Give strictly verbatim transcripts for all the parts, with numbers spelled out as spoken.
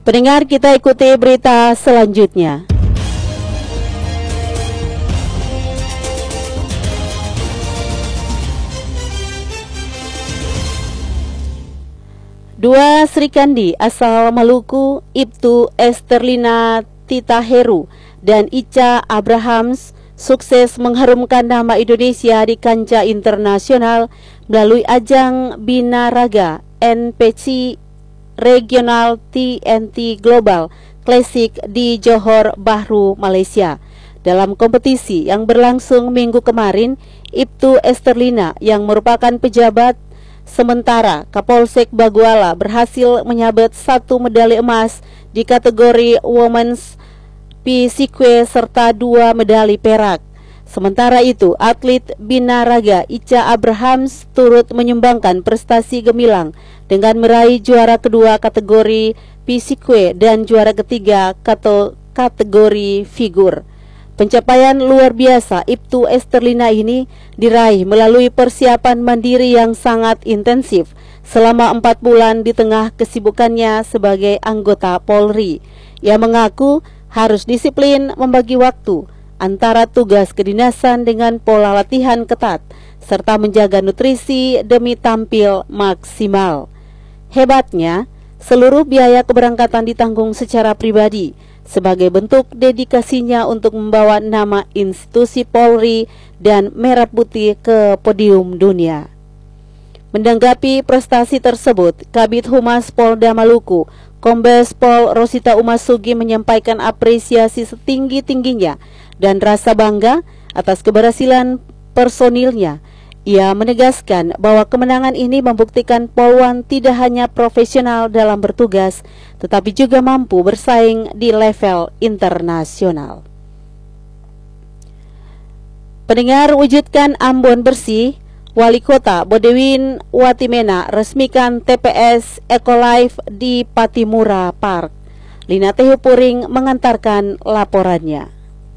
Pendengar, kita ikuti berita selanjutnya. Dua Srikandi asal Maluku, Ibtu Esterlina Titaheru dan Ica Abrahams, sukses mengharumkan nama Indonesia di kancah internasional melalui ajang Binaraga N P C Regional T N T Global Classic di Johor Bahru, Malaysia. Dalam kompetisi yang berlangsung minggu kemarin, Ibtu Esterlina yang merupakan pejabat sementara Kapolsek Baguala berhasil menyabet satu medali emas di kategori Women's Physique serta dua medali perak. Sementara itu, atlet binaraga Ica Abrahams turut menyumbangkan prestasi gemilang dengan meraih juara kedua kategori Physique dan juara ketiga kategori figur. Pencapaian luar biasa Ibtu Esterlina ini diraih melalui persiapan mandiri yang sangat intensif selama empat bulan di tengah kesibukannya sebagai anggota Polri. Ia mengaku harus disiplin membagi waktu antara tugas kedinasan dengan pola latihan ketat, serta menjaga nutrisi demi tampil maksimal. Hebatnya, seluruh biaya keberangkatan ditanggung secara pribadi, sebagai bentuk dedikasinya untuk membawa nama institusi Polri dan merah putih ke podium dunia. Menanggapi prestasi tersebut, Kabid Humas Polda Maluku, Kombes Pol Rosita Umasugi menyampaikan apresiasi setinggi-tingginya dan rasa bangga atas keberhasilan personilnya. Ia menegaskan bahwa kemenangan ini membuktikan Polwan tidak hanya profesional dalam bertugas, tetapi juga mampu bersaing di level internasional. Pendengar, wujudkan Ambon bersih. Wali Kota Bodewin Watimena resmikan T P S Ecolife di Patimura Park. Lina Tehupuring mengantarkan laporannya.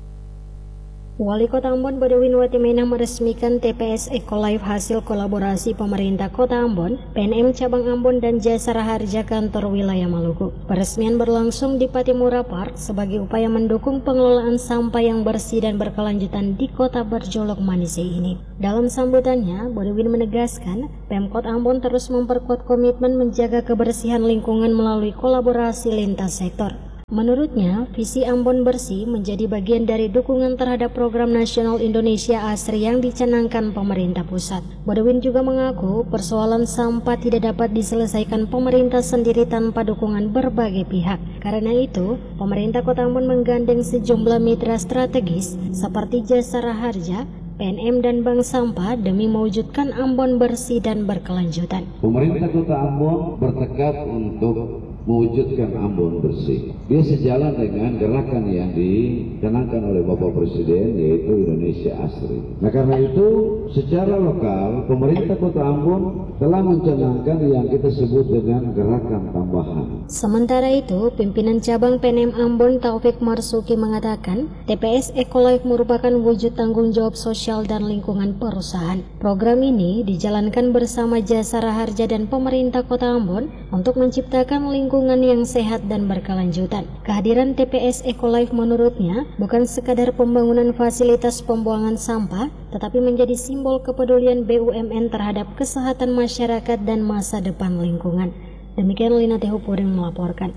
Wali Kota Ambon Bodewin Watimena meresmikan T P S Ecolife hasil kolaborasi pemerintah Kota Ambon, P N M Cabang Ambon dan Jasara Harja Kantor Wilayah Maluku. Peresmian berlangsung di Patimura Park sebagai upaya mendukung pengelolaan sampah yang bersih dan berkelanjutan di kota berjolok manusia ini. Dalam sambutannya, Bodewin menegaskan Pemkot Ambon terus memperkuat komitmen menjaga kebersihan lingkungan melalui kolaborasi lintas sektor. Menurutnya, visi Ambon Bersih menjadi bagian dari dukungan terhadap program nasional Indonesia Asri yang dicanangkan pemerintah pusat. Bodewin juga mengaku persoalan sampah tidak dapat diselesaikan pemerintah sendiri tanpa dukungan berbagai pihak. Karena itu, pemerintah Kota Ambon menggandeng sejumlah mitra strategis seperti Jasara Harja, P N M dan Bank Sampah demi mewujudkan Ambon bersih dan berkelanjutan. Pemerintah Kota Ambon bertekad untuk mewujudkan Ambon bersih. Dia sejalan dengan gerakan yang dicanangkan oleh Bapak Presiden, yaitu Indonesia Asri. Nah, karena itu secara lokal pemerintah Kota Ambon telah mencanangkan yang kita sebut dengan gerakan tambahan. Sementara itu, pimpinan cabang P N M Ambon Taufik Marsuki mengatakan T P S Ecolife merupakan wujud tanggung jawab sosial dan lingkungan perusahaan. Program ini dijalankan bersama Jasara Harja dan pemerintah Kota Ambon untuk menciptakan lingkungan yang sehat dan berkelanjutan. Kehadiran T P S Ecolife menurutnya bukan sekadar pembangunan fasilitas pembuangan sampah, tetapi menjadi simbol kepedulian B U M N terhadap kesehatan masyarakat dan masa depan lingkungan. Demikian Lina Tehupuring melaporkan.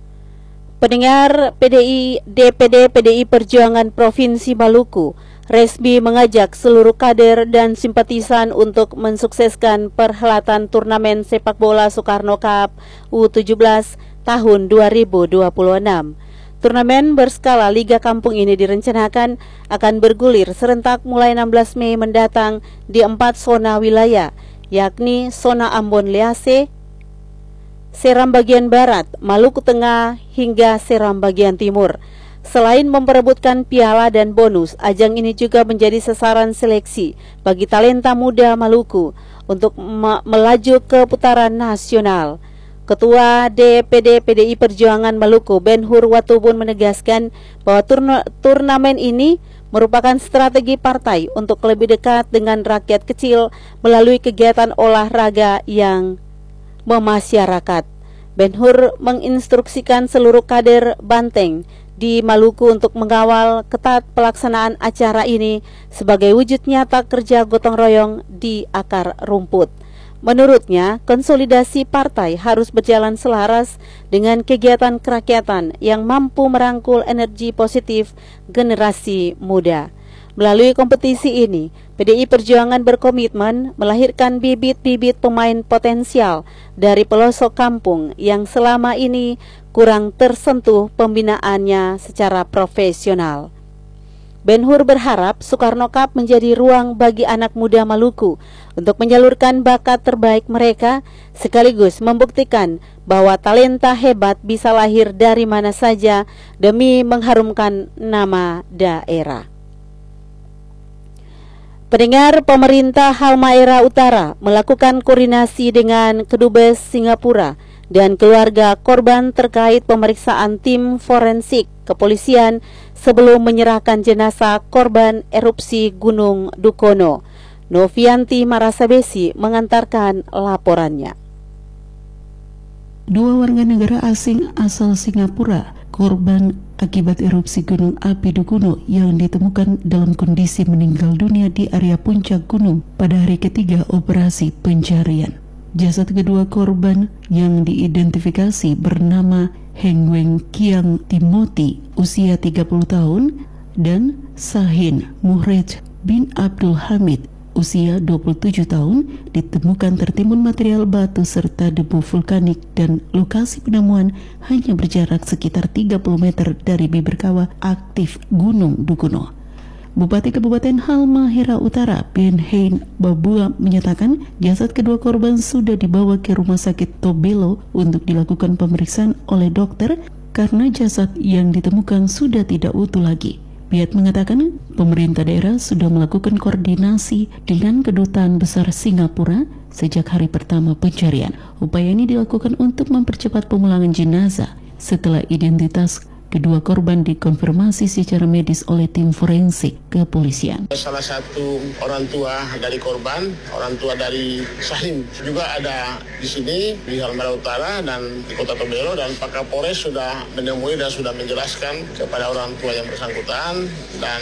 Pendengar, P D I D P D P D I Perjuangan Provinsi Maluku resmi mengajak seluruh kader dan simpatisan untuk mensukseskan perhelatan turnamen sepak bola Soekarno Cup U tujuh belas tahun dua ribu dua puluh enam. Turnamen berskala Liga Kampung ini direncanakan akan bergulir serentak mulai enam belas Mei mendatang di empat zona wilayah, yakni zona Ambon Lease, Seram bagian Barat, Maluku Tengah, hingga Seram bagian Timur. Selain memperebutkan piala dan bonus, ajang ini juga menjadi sasaran seleksi bagi talenta muda Maluku untuk melaju ke putaran nasional. Ketua D P D P D I Perjuangan Maluku, Ben Hur Watubun menegaskan bahwa turna, turnamen ini merupakan strategi partai untuk lebih dekat dengan rakyat kecil melalui kegiatan olahraga yang memasyarakat. Ben-Hur menginstruksikan seluruh kader Banteng di Maluku untuk mengawal ketat pelaksanaan acara ini sebagai wujud nyata kerja gotong royong di akar rumput. Menurutnya, konsolidasi partai harus berjalan selaras dengan kegiatan kerakyatan yang mampu merangkul energi positif generasi muda. Melalui kompetisi ini, P D I Perjuangan berkomitmen melahirkan bibit-bibit pemain potensial dari pelosok kampung yang selama ini kurang tersentuh pembinaannya secara profesional. Ben-Hur berharap Soekarno Cup menjadi ruang bagi anak muda Maluku untuk menyalurkan bakat terbaik mereka, sekaligus membuktikan bahwa talenta hebat bisa lahir dari mana saja demi mengharumkan nama daerah. Pendengar, pemerintah Halmahera Utara melakukan koordinasi dengan Kedubes Singapura dan keluarga korban terkait pemeriksaan tim forensik kepolisian sebelum menyerahkan jenazah korban erupsi Gunung Dukono. Novianti Marasabesi mengantarkan laporannya. Dua warga negara asing asal Singapura korban akibat erupsi gunung api Dukono yang ditemukan dalam kondisi meninggal dunia di area puncak gunung pada hari ketiga operasi pencarian. Jasad kedua korban yang diidentifikasi bernama Heng Weng Kiang Timothy usia tiga puluh tahun dan Sahin Muhrej bin Abdul Hamid usia dua puluh tujuh tahun ditemukan tertimbun material batu serta debu vulkanik dan lokasi penemuan hanya berjarak sekitar tiga puluh meter dari bibir kawah aktif Gunung Dukono. Bupati Kabupaten Halmahera Utara, Ben Hein Babua menyatakan jasad kedua korban sudah dibawa ke Rumah Sakit Tobelo untuk dilakukan pemeriksaan oleh dokter karena jasad yang ditemukan sudah tidak utuh lagi. Pihak mengatakan pemerintah daerah sudah melakukan koordinasi dengan Kedutaan Besar Singapura sejak hari pertama pencarian. Upaya ini dilakukan untuk mempercepat pemulangan jenazah setelah identitas kedua korban dikonfirmasi secara medis oleh tim forensik kepolisian. Salah satu orang tua dari korban, orang tua dari Sahin juga ada di sini di Halmahera Utara dan di Kota Tobelo, dan Pak Kapolres sudah menemui dan sudah menjelaskan kepada orang tua yang bersangkutan, dan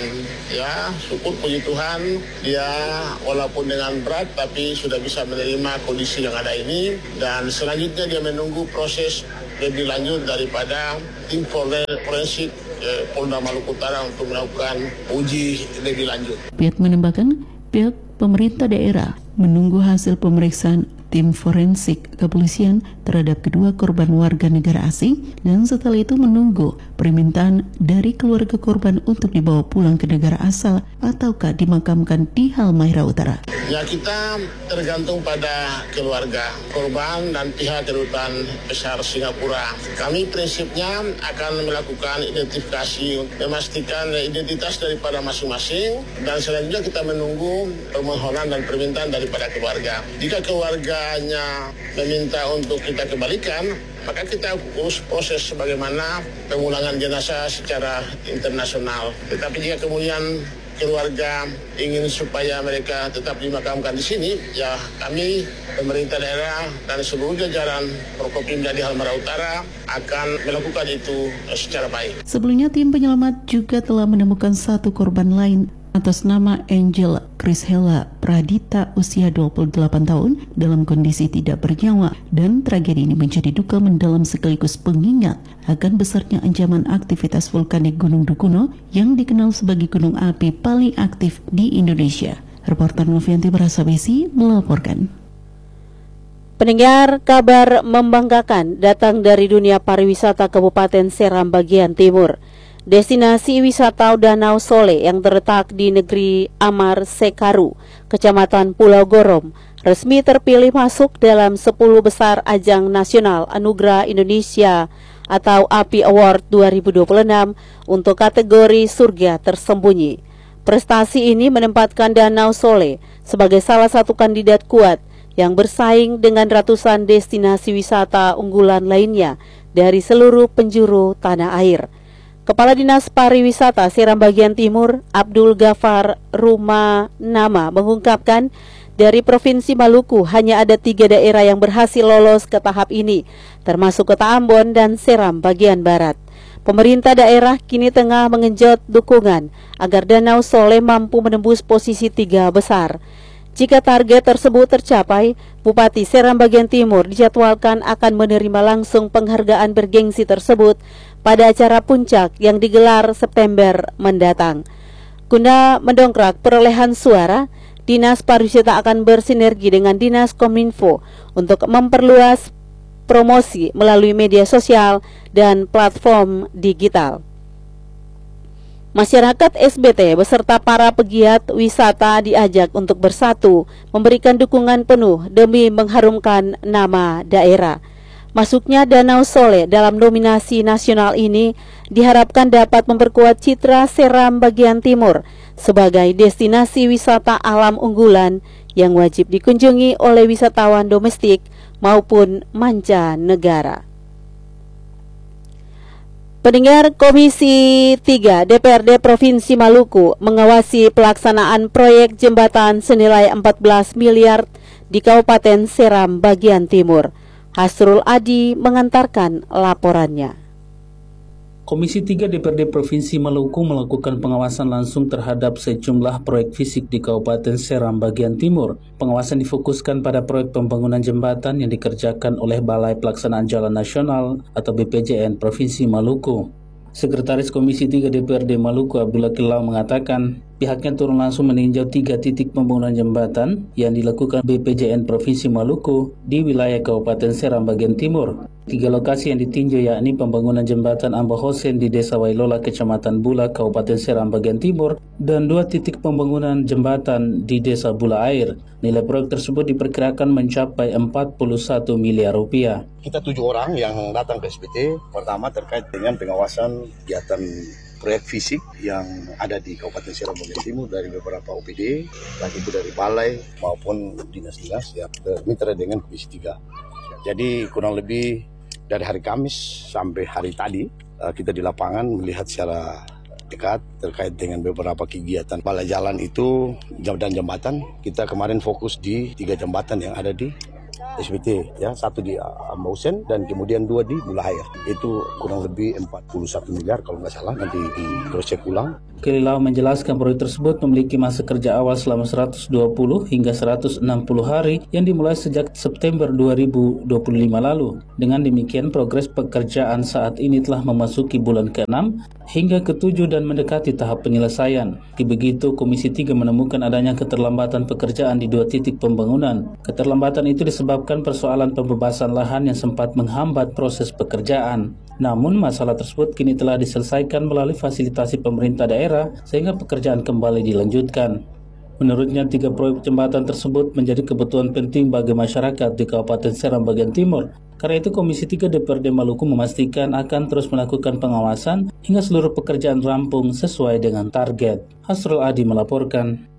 ya syukur puji Tuhan dia walaupun dengan berat tapi sudah bisa menerima kondisi yang ada ini, dan selanjutnya dia menunggu proses lebih lanjut daripada tim forensik eh, Polda Maluku Utara untuk melakukan uji lebih lanjut. Pihak menambahkan pihak pemerintah daerah menunggu hasil pemeriksaan tim forensik kepolisian terhadap kedua korban warga negara asing, dan setelah itu menunggu permintaan dari keluarga korban untuk dibawa pulang ke negara asal ataukah dimakamkan di Halmahera Utara. Ya, kita tergantung pada keluarga korban dan pihak Kedutaan Besar Singapura. Kami prinsipnya akan melakukan identifikasi, memastikan identitas daripada masing-masing, dan selanjutnya kita menunggu permohonan dan permintaan daripada keluarga. Jika keluarganya meminta untuk kita kembalikan, maka kita urus proses sebagaimana pemulangan jenazah secara internasional. Tetapi jika kemudian keluarga ingin supaya mereka tetap dimakamkan di sini, ya kami pemerintah daerah dan seluruh jajaran Prokopimda di Halmahera Utara akan melakukan itu secara baik. Sebelumnya tim penyelamat juga telah menemukan satu korban lain atas nama Angel Krishela Pradita usia dua puluh delapan tahun dalam kondisi tidak bernyawa, dan tragedi ini menjadi duka mendalam sekaligus pengingat akan besarnya ancaman aktivitas vulkanik Gunung Dukono yang dikenal sebagai gunung api paling aktif di Indonesia. Reporter Novianti Marasabesi melaporkan. Pendengar, kabar membanggakan datang dari dunia pariwisata Kabupaten Seram bagian timur. Destinasi wisata Danau Sole yang terletak di negeri Amar Sekaru, Kecamatan Pulau Gorom, resmi terpilih masuk dalam sepuluh besar ajang nasional Anugerah Indonesia atau A P I Award dua ribu dua puluh enam untuk kategori surga tersembunyi. Prestasi ini menempatkan Danau Sole sebagai salah satu kandidat kuat yang bersaing dengan ratusan destinasi wisata unggulan lainnya dari seluruh penjuru tanah air. Kepala Dinas Pariwisata Seram bagian Timur, Abdul Ghafar Rumanama, mengungkapkan Dari Provinsi Maluku, hanya ada tiga daerah yang berhasil lolos ke tahap ini, termasuk Kota Ambon dan Seram bagian barat. Pemerintah daerah kini tengah mengenjot dukungan agar Danau Sole mampu menembus posisi tiga besar. Jika target tersebut tercapai, Bupati Seram bagian Timur dijadwalkan akan menerima langsung penghargaan bergengsi tersebut pada acara puncak yang digelar September mendatang. Guna mendongkrak perolehan suara, Dinas Pariwisata akan bersinergi dengan Dinas Kominfo untuk memperluas promosi melalui media sosial dan platform digital. Masyarakat S B T beserta para pegiat wisata diajak untuk bersatu, memberikan dukungan penuh demi mengharumkan nama daerah. Masuknya Danau Sole dalam nominasi nasional ini diharapkan dapat memperkuat citra Seram bagian Timur sebagai destinasi wisata alam unggulan yang wajib dikunjungi oleh wisatawan domestik maupun mancanegara. Pendengar, Komisi tiga D P R D Provinsi Maluku mengawasi pelaksanaan proyek jembatan senilai empat belas miliar di Kabupaten Seram bagian Timur. Hasrul Adi mengantarkan laporannya. Komisi tiga D P R D Provinsi Maluku melakukan pengawasan langsung terhadap sejumlah proyek fisik di Kabupaten Seram bagian Timur. Pengawasan difokuskan pada proyek pembangunan jembatan yang dikerjakan oleh Balai Pelaksanaan Jalan Nasional atau B P J N Provinsi Maluku. Sekretaris Komisi tiga D P R D Maluku Abdullah Kilau mengatakan pihaknya turun langsung meninjau tiga titik pembangunan jembatan yang dilakukan B P J N Provinsi Maluku di wilayah Kabupaten Seram bagian Timur. Tiga lokasi yang ditinjau yakni pembangunan jembatan Amba Hosen di Desa Wailola, Kecamatan Bula, Kabupaten Seram bagian Timur, dan dua titik pembangunan jembatan di Desa Bula Air. Nilai proyek tersebut diperkirakan mencapai empat puluh satu miliar rupiah. Kita tujuh orang yang datang ke S B T, pertama terkait dengan pengawasan kegiatan proyek fisik yang ada di Kabupaten Seram bagian Timur dari beberapa O P D, baik itu dari balai maupun dinas-dinas yang mitra dengan Komisi tiga. Jadi kurang lebih dari hari Kamis sampai hari tadi kita di lapangan melihat secara dekat terkait dengan beberapa kegiatan balai jalan itu dan jembatan. Kita kemarin fokus di tiga jembatan yang ada di S B T, ya, satu di Amba Hosen dan kemudian dua di Bula Air. Itu kurang lebih empat puluh satu miliar kalau nggak salah, nanti di cross check ulang. Kilau menjelaskan proyek tersebut memiliki masa kerja awal selama seratus dua puluh hingga seratus enam puluh hari yang dimulai sejak September dua ribu dua puluh lima lalu. Dengan demikian, progres pekerjaan saat ini telah memasuki bulan keenam hingga ketujuh dan mendekati tahap penyelesaian. Begitu, Komisi tiga menemukan adanya keterlambatan pekerjaan di dua titik pembangunan. Keterlambatan itu disebabkan persoalan pembebasan lahan yang sempat menghambat proses pekerjaan. Namun masalah tersebut kini telah diselesaikan melalui fasilitasi pemerintah daerah sehingga pekerjaan kembali dilanjutkan. Menurutnya, tiga proyek jembatan tersebut menjadi kebutuhan penting bagi masyarakat di Kabupaten Seram bagian Timur. Karena itu Komisi tiga D P R D Maluku memastikan akan terus melakukan pengawasan hingga seluruh pekerjaan rampung sesuai dengan target. Hasrul Adi melaporkan.